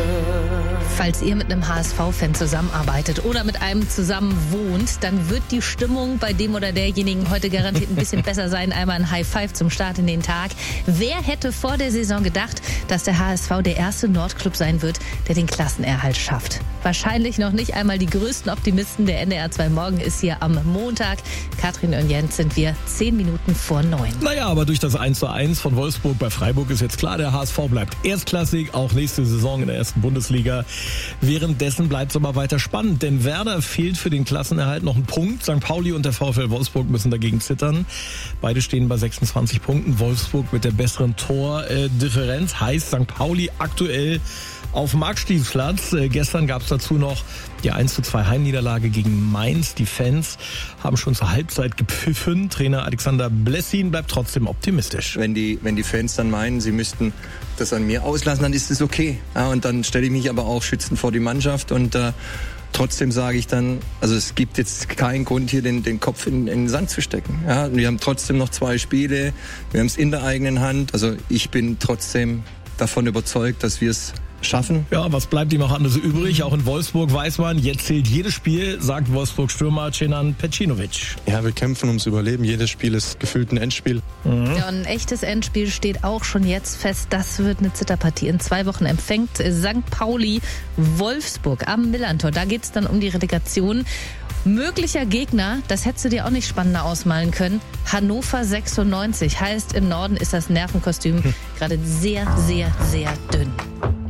Falls ihr mit einem HSV-Fan zusammenarbeitet oder mit einem zusammen wohnt, dann wird die Stimmung bei dem oder derjenigen heute garantiert ein bisschen besser sein. Einmal ein High Five zum Start in den Tag. Wer hätte vor der Saison gedacht, dass der HSV der erste Nordclub sein wird, der den Klassenerhalt schafft? Wahrscheinlich noch nicht einmal die größten Optimisten. Der NDR 2 Morgen ist hier am Montag. Katrin und Jens sind wir 10 Minuten vor 9. Naja, aber durch das 1:1 von Wolfsburg bei Freiburg ist jetzt klar, der HSV bleibt erstklassig, auch nächste Saison in der ersten Bundesliga. Währenddessen bleibt es aber weiter spannend, denn Werder fehlt für den Klassenerhalt noch ein Punkt. St. Pauli und der VfL Wolfsburg müssen dagegen zittern. Beide stehen bei 26 Punkten. Wolfsburg mit der besseren Tordifferenz. Heißt St. Pauli aktuell auf dem Abstiegsplatz. Gestern gab es dazu noch die 1:2 Heimniederlage gegen Mainz. Die Fans haben schon zur Halbzeit gepfiffen. Trainer Alexander Blessin bleibt trotzdem optimistisch. Wenn die Fans dann meinen, sie müssten das an mir auslassen, dann ist es okay. Ja, und dann stelle ich mich aber auch schützend vor die Mannschaft und trotzdem sage ich dann, also es gibt jetzt keinen Grund, hier den Kopf in den Sand zu stecken. Ja, wir haben trotzdem noch 2 Spiele, wir haben es in der eigenen Hand. Also ich bin trotzdem davon überzeugt, dass wir es schaffen. Ja, was bleibt ihm auch anderes übrig? Auch in Wolfsburg weiß man, jetzt zählt jedes Spiel, sagt Wolfsburg-Stürmer Cenan Pecinovic. Ja, wir kämpfen ums Überleben. Jedes Spiel ist gefühlt ein Endspiel. Ja, und ein echtes Endspiel steht auch schon jetzt fest. Das wird eine Zitterpartie. In 2 Wochen empfängt St. Pauli Wolfsburg am Millantor. Da geht es dann um die Relegation. Möglicher Gegner, das hättest du dir auch nicht spannender ausmalen können. Hannover 96 heißt, im Norden ist das Nervenkostüm gerade sehr, sehr, sehr dünn.